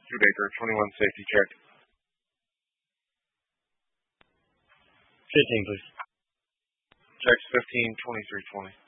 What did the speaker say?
Baker, 21 safety check. 15, please. Checks 15, 23, 20.